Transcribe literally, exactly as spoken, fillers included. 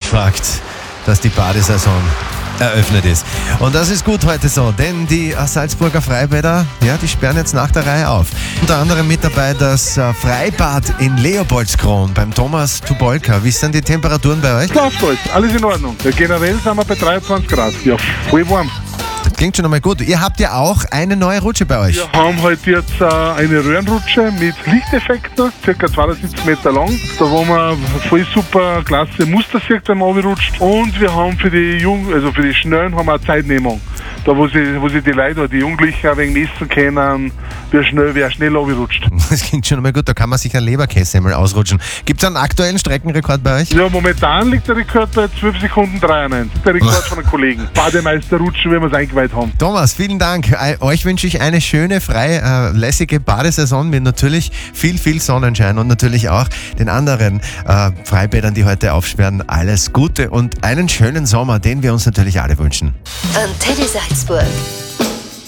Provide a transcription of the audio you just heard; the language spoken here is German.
fragt, dass die Badesaison eröffnet ist. Und das ist gut heute so, denn die Salzburger Freibäder, ja, die sperren jetzt nach der Reihe auf. Unter anderem mit dabei das Freibad in Leopoldskron beim Thomas Tubolka. Wie sind die Temperaturen bei euch? Läuft alles, alles in Ordnung. Ja, generell sind wir bei dreiundzwanzig Grad. Ja, voll warm. Klingt schon einmal gut. Ihr habt ja auch eine neue Rutsche bei euch. Wir haben heute jetzt äh, eine Röhrenrutsche mit Lichteffekten, ca. zweiundsiebzig Meter lang, da wo man voll super klasse Muster sieht, wenn man runterrutscht. Und wir haben für die Jungen, also für die Schnellen, haben wir eine Zeitnehmung. Da wo sie, wo sie die Leute, die Jugendlichen ein wenig messen können, wer schnell, wer schnell runterrutscht. Das klingt schon einmal gut, da kann man sich ein Leberkäse mal ausrutschen. Gibt es einen aktuellen Streckenrekord bei euch? Ja, momentan liegt der Rekord bei zwölf Sekunden dreiundneunzig. Der Rekord von einem Kollegen. Bademeister rutschen, wenn wir es eingeweiht haben. Thomas, vielen Dank. Euch wünsche ich eine schöne, freie, äh, lässige Badesaison mit natürlich viel, viel Sonnenschein und natürlich auch den anderen äh, Freibädern, die heute aufsperren, alles Gute und einen schönen Sommer, den wir uns natürlich alle wünschen. Antenne Salzburg.